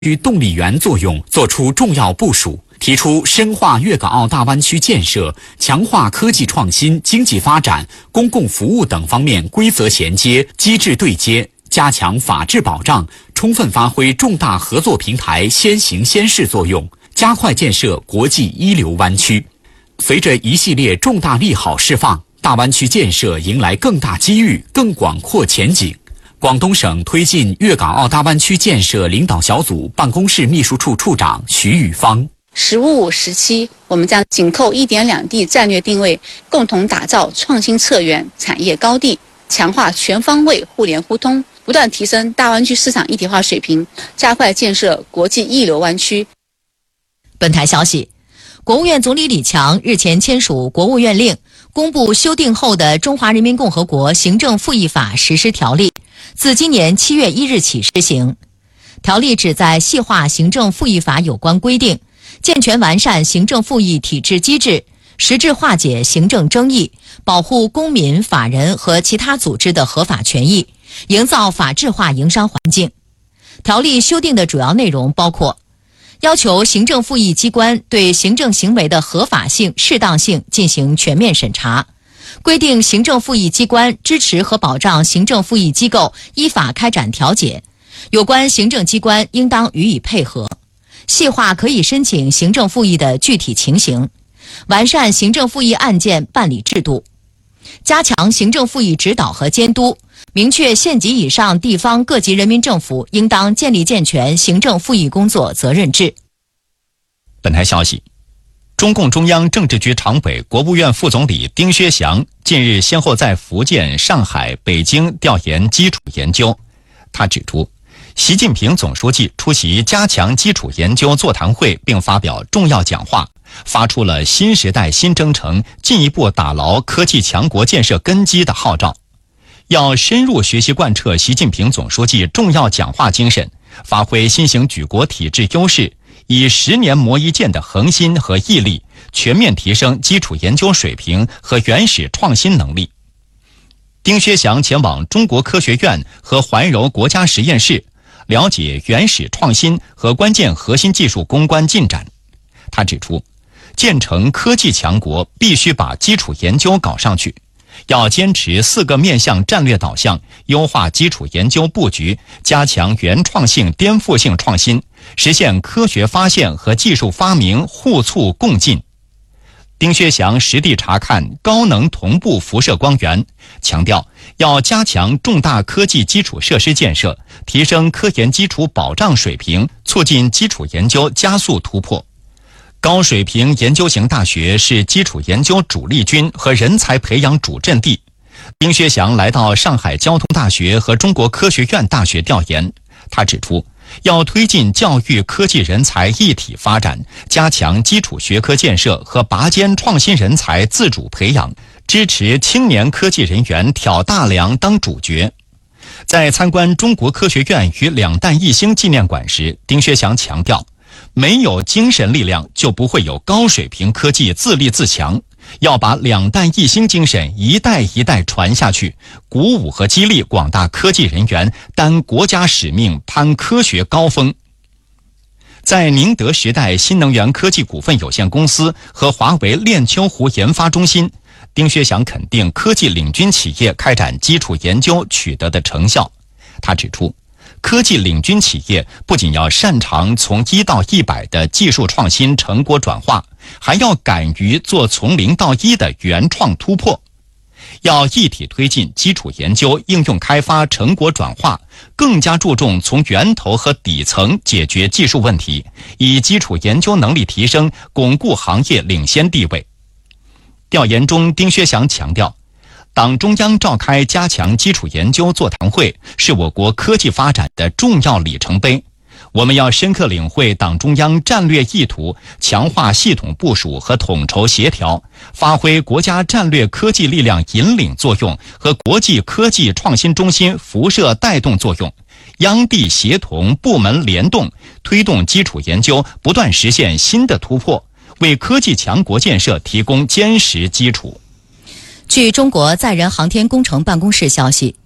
区动力源作用作出重要部署，提出深化粤港澳大湾区建设、强化科技创新、经济发展、公共服务等方面规则衔接、机制对接，加强法治保障，充分发挥重大合作平台先行先试作用，加快建设国际一流湾区。随着一系列重大利好释放，大湾区建设迎来更大机遇、更广阔前景。广东省推进粤港澳大湾区建设领导小组办公室秘书处处长徐宇芳 “15+5”时期，我们将紧扣1点2地战略定位，共同打造创新策源产业高地，强化全方位互联互通，不断提升大湾区市场一体化水平，加快建设国际一流湾区。 本台消息，国务院总理李强日前签署国务院令，公布修订后的《中华人民共和国行政复议法》实施条例，自今年7月1日起施行。条例旨在细化行政复议法有关规定，健全完善行政复议体制机制，实质化解行政争议，保护公民、法人和其他组织的合法权益，营造法治化营商环境。条例修订的主要内容包括：要求行政复议机关对行政行为的合法性、适当性进行全面审查，规定行政复议机关支持和保障行政复议机构依法开展调解，有关行政机关应当予以配合，细化可以申请行政复议的具体情形，完善行政复议案件办理制度，加强行政复议指导和监督，明确县级以上地方各级人民政府应当建立健全行政复议工作责任制。 本台消息，中共中央政治局常委、国务院副总理丁薛祥近日先后在福建、上海、北京调研基础研究。他指出，习近平总书记出席加强基础研究座谈会并发表重要讲话，发出了新时代新征程、进一步打牢科技强国建设根基的号召。要深入学习贯彻习近平总书记重要讲话精神，发挥新型举国体制优势，以10年磨一剑的恒心和毅力，全面提升基础研究水平和原始创新能力。丁薛祥前往中国科学院和怀柔国家实验室，了解原始创新和关键核心技术攻关进展。他指出，建成科技强国必须把基础研究搞上去，要坚持4个面向战略导向，优化基础研究布局，加强原创性、颠覆性创新，实现科学发现和技术发明互促共进。丁薛祥实地查看高能同步辐射光源，强调要加强重大科技基础设施建设，提升科研基础保障水平，促进基础研究加速突破。高水平研究型大学是基础研究主力军和人才培养主阵地。丁薛祥来到上海交通大学和中国科学院大学调研，他指出，要推进教育科技人才一体发展，加强基础学科建设和拔尖创新人才自主培养，支持青年科技人员挑大梁当主角。在参观中国科学院与2弹一星纪念馆时，丁薛祥强调，没有精神力量就不会有高水平科技自立自强，要把2弹一星精神一代一代传下去，鼓舞和激励广大科技人员担国家使命，攀科学高峰。在宁德时代新能源科技股份有限公司和华为链丘湖研发中心，丁薛祥肯定科技领军企业开展基础研究取得的成效。他指出，科技领军企业不仅要擅长从1到100的技术创新成果转化，还要敢于做从0到1的原创突破。要一体推进基础研究应用开发成果转化，更加注重从源头和底层解决技术问题，以基础研究能力提升，巩固行业领先地位。调研中，丁薛祥强调，党中央召开加强基础研究座谈会，是我国科技发展的重要里程碑。我们要深刻领会党中央战略意图，强化系统部署和统筹协调，发挥国家战略科技力量引领作用和国际科技创新中心辐射带动作用，央地协同，部门联动，推动基础研究不断实现新的突破，为科技强国建设提供坚实基础。 据中国载人航天工程办公室消息，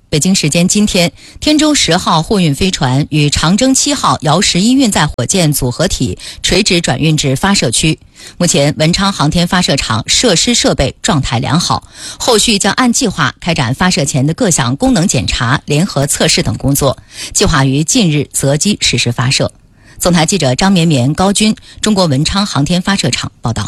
北京时间今天，天舟10号货运飞船与长征7号遥11运载火箭组合体垂直转运至发射区。目前，文昌航天发射场设施设备状态良好，后续将按计划开展发射前的各项功能检查、联合测试等工作，计划于近日择机实施发射。总台记者张绵绵、高军，中国文昌航天发射场报道。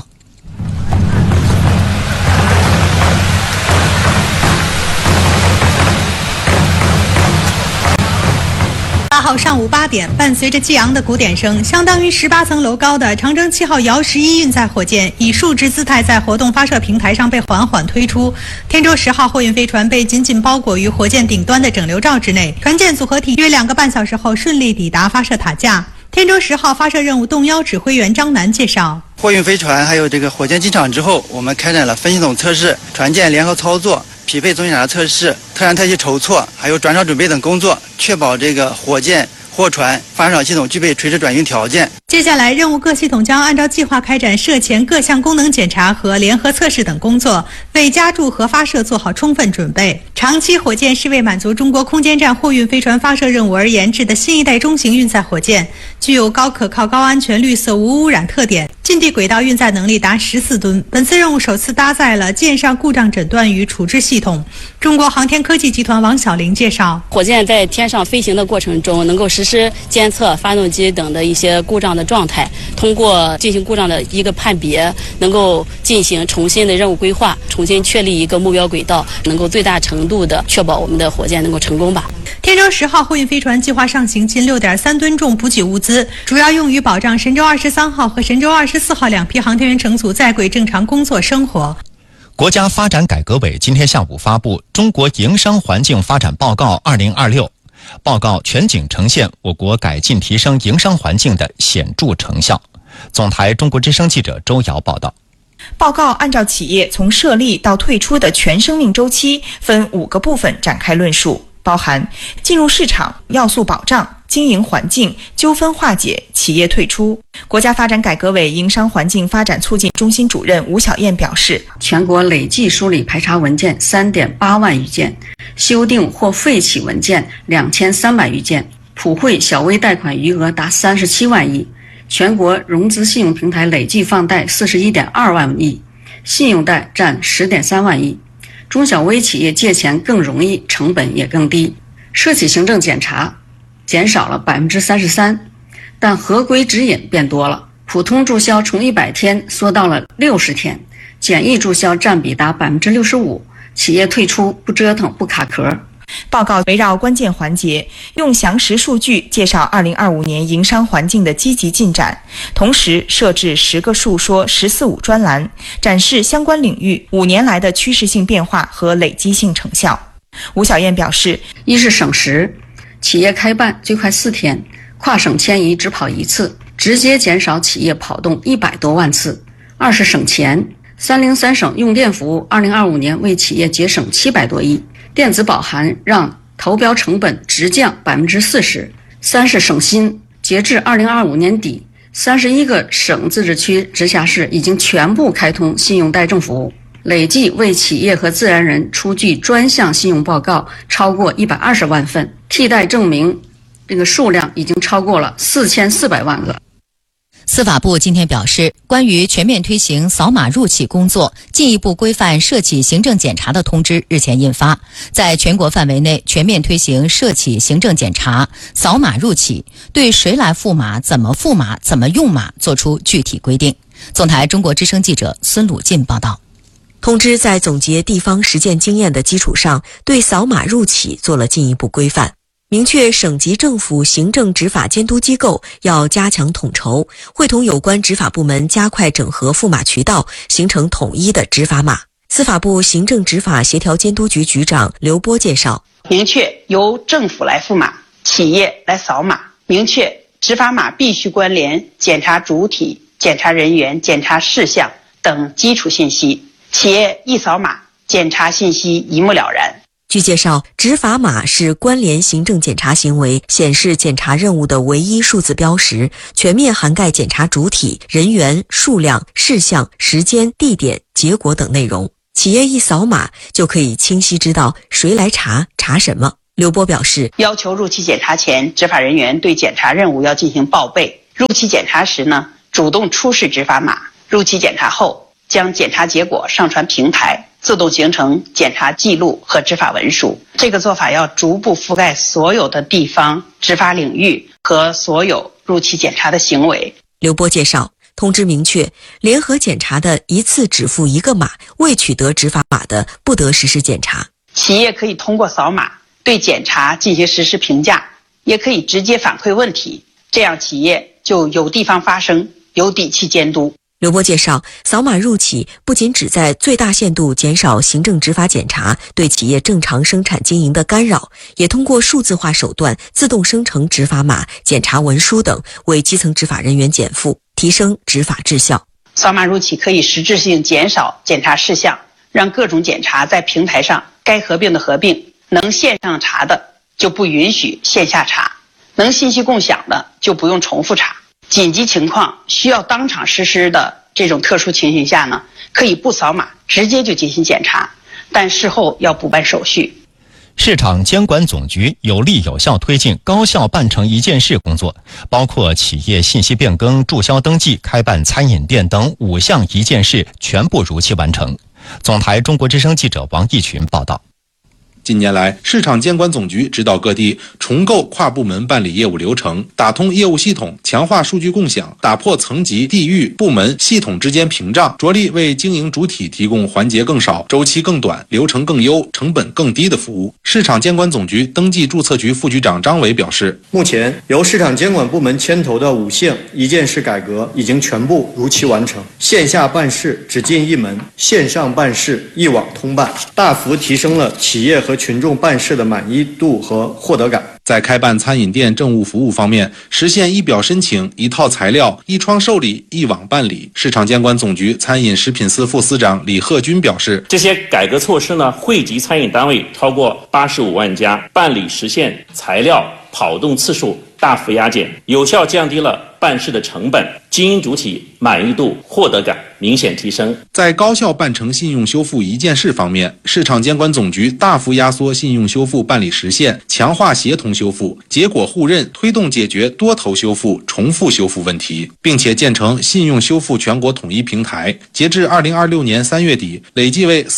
8号上午8点，伴随着激昂的鼓点声，相当于18层楼高的长征7号遥11运载火箭以竖直姿态在活动发射平台上被缓缓推出。天舟10号货运飞船被紧紧包裹于火箭顶端的整流罩之内，船舰组合体约2个半小时后顺利抵达发射塔架。天舟10号发射任务动幺指挥员张楠介绍， 货运飞船还有这个火箭进场之后，我们开展了分系统测试、船舰联合操作、匹配总检查测试、特燃特器筹措，还有转场准备等工作，确保这个火箭、货船、发射场系统具备垂直转运条件。 接下来，任务各系统将按照计划开展射前各项功能检查和联合测试等工作，为加注核发射做好充分准备。长期火箭是为满足中国空间站货运飞船发射任务而研制的新一代中型运载火箭，具有高可靠、高安全、绿色、无污染特点，近地轨道运载能力达14吨。本次任务首次搭载了舰上故障诊断与处置系统。中国航天科技集团王晓玲介绍， 火箭在天上飞行的过程中，能够实施监测发动机等的一些故障的状态，通过进行故障的一个判别，能够进行重新的任务规划，重新确立一个目标轨道，能够最大程度的确保我们的火箭能够成功吧。 天舟10号货运飞船计划上行近6.3吨重补给物资，主要用于保障神舟23号和神舟24号2批航天员乘组在轨正常工作生活。 国家发展改革委今天下午发布《中国营商环境发展报告2026》，报告全景呈现我国改进提升营商环境的显著成效。总台中国之声记者周瑶报道。 报告按照企业从设立到退出的全生命周期，分5个部分展开论述，包含进入市场、要素保障、经营环境、纠纷化解、企业退出。国家发展改革委营商环境发展促进中心主任吴小燕表示， 全国累计梳理排查文件3.8万余件，修订或废弃文件2300余件，普惠小微贷款余额达37万亿，全国融资信用平台累计放贷41.2万亿，信用贷占10.3万亿。中小微企业借钱更容易，成本也更低。涉企行政检查减少了33%，但合规指引变多了，普通注销从100天缩到了60天，简易注销占比达65%，企业退出不折腾不卡壳。 报告围绕关键环节，用详实数据介绍2025年营商环境的积极进展，同时设置10个述说14.5专栏，展示相关领域5年来的趋势性变化和累积性成效。吴小燕表示， 一是省时，企业开办最快4天，跨省迁移只跑1次，直接减少企业跑动100多万次；二是省钱，303省用电服务2025年为企业节省700多亿，电子保函让投标成本直降40%；三是省心，截至2025年底，31个省自治区直辖市已经全部开通信用贷证服务，累计为企业和自然人出具专项信用报告超过120万份，替代证明这个数量已经超过了4400万个。 司法部今天表示，关于全面推行扫码入企工作，进一步规范涉企行政检查的通知日前印发，在全国范围内全面推行涉企行政检查、扫码入企，对谁来付码、怎么付码、怎么用码作出具体规定。总台中国之声记者孙鲁进报道。 通知在总结地方实践经验的基础上，对扫码入企做了进一步规范。明确省级政府行政执法监督机构要加强统筹，会同有关执法部门加快整合付码渠道，形成统一的执法码。司法部行政执法协调监督局局长刘波介绍， 明确由政府来付码，企业来扫码，明确执法码必须关联检查主体、检查人员、检查事项等基础信息，企业一扫码，检查信息一目了然。 据介绍，执法码是关联行政检查行为、显示检查任务的唯一数字标识，全面涵盖检查主体、人员、数量、事项、时间、地点、结果等内容。 企业一扫码就可以清晰知道谁来查什么。刘波表示， 要求入期检查前，执法人员对检查任务要进行报备。入期检查时呢，主动出示执法码。入期检查后，将检查结果上传平台，自动形成检查记录和执法文书。这个做法要逐步覆盖所有的地方执法领域和所有入期检查的行为。 刘波介绍，通知明确，联合检查的一次只付一个码，未取得执法码的不得实施检查。 企业可以通过扫码对检查进行实时评价，也可以直接反馈问题，这样企业就有地方发声，有底气监督。 刘波介绍，扫码入企不仅旨在最大限度减少行政执法检查对企业正常生产经营的干扰，也通过数字化手段自动生成执法码、检查文书等，为基层执法人员减负，提升执法质效。 扫码入企可以实质性减少检查事项，让各种检查在平台上该合并的合并，能线上查的就不允许线下查，能信息共享的就不用重复查。紧急情况需要当场实施的这种特殊情形下呢，可以不扫码直接就进行检查，但事后要补办手续。 市场监管总局有力有效推进高效办成一件事工作，包括企业信息变更、注销登记、开办餐饮店等5项一件事全部如期完成。总台中国之声记者王义群报道。 近年来，市场监管总局指导各地重构跨部门办理业务流程，打通业务系统，强化数据共享，打破层级、地域、部门、系统之间屏障，着力为经营主体提供环节更少、周期更短、流程更优、成本更低的服务。市场监管总局登记注册局副局长张伟表示， 目前由市场监管部门牵头的5项一件事改革已经全部如期完成，线下办事只进一门，线上办事一网通办，大幅提升了企业和群众办事的满意度和获得感。 在开办餐饮店政务服务方面，实现一表申请、一套材料、一窗受理、一网办理。市场监管总局餐饮食品司副司长李鹤军表示， 这些改革措施呢，惠及餐饮单位超过85万家，办理实现材料跑动次数大幅压减，有效降低了办事的成本，经营主体满意度、获得感明显提升。 在高效办成信用修复一件事方面，市场监管总局大幅压缩信用修复办理时限，强化协同修复、结果互认，推动解决多头修复、重复修复问题，并且建成信用修复全国统一平台。截至2026年3月底，累计为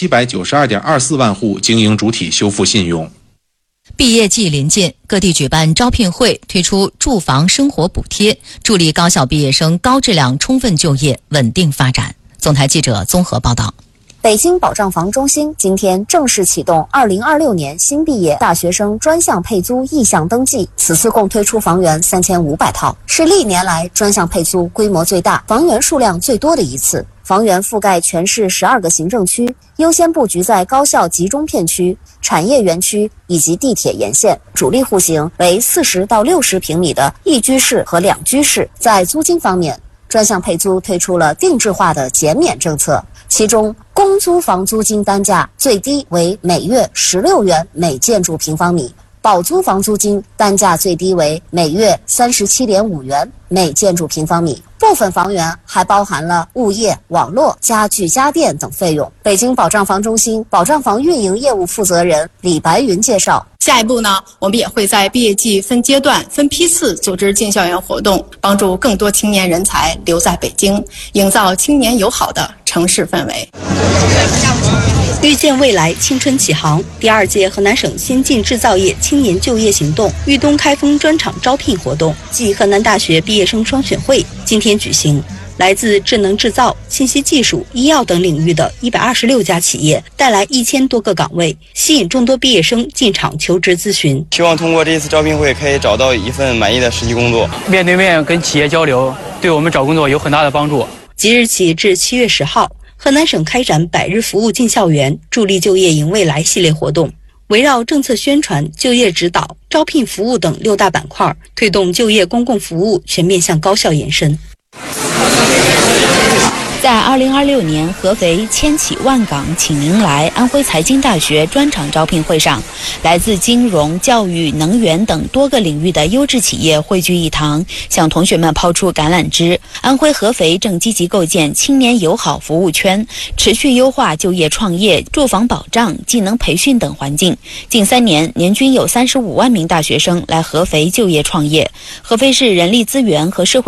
4792.24万户经营主体修复信用。 毕业季临近，各地举办招聘会，推出住房生活补贴，助力高校毕业生高质量充分就业、稳定发展。总台记者综合报道。 北京保障房中心今天正式启动2026年新毕业大学生专项配租意向登记，此次共推出房源3500套，是历年来专项配租规模最大、房源数量最多的一次。房源覆盖全市12个行政区，优先布局在高校集中片区、产业园区以及地铁沿线，主力户型为40到60平米的一居室和两居室。在租金方面，专项配租推出了定制化的减免政策，其中公租房租金单价最低为每月16元每建筑平方米，保租房租金单价最低为每月37.5元每建筑平方米。部分房源还包含了物业、网络、家具、家电等费用。北京保障房中心保障房运营业务负责人李白云介绍， 下一步呢，我们也会在毕业季分阶段、分批次组织进校园活动，帮助更多青年人才留在北京，营造青年友好的城市氛围。 遇见未来，青春启航。第2届河南省先进制造业青年就业行动豫东开封专场招聘活动暨河南大学毕业生双选会今天举行。来自智能制造、信息技术、医药等领域的126家企业，带来1000多个岗位，吸引众多毕业生进场求职咨询。 希望通过这次招聘会，可以找到一份满意的实习工作。 面对面跟企业交流，对我们找工作有很大的帮助。 即日起至7月10号，河南省开展100日服务进校园，助力就业迎未来系列活动，围绕政策宣传、就业指导、招聘服务等6大板块，推动就业公共服务全面向高校延伸。 在2026年合肥千企万岗请您来安徽财经大学专场招聘会上，来自金融、教育、能源等多个领域的优质企业汇聚一堂，向同学们抛出橄榄枝。安徽合肥正积极构建青年友好服务圈，持续优化就业创业、住房保障、技能培训等环境。近3年，年均有35万名大学生来合肥就业创业。合肥市人力资源和社会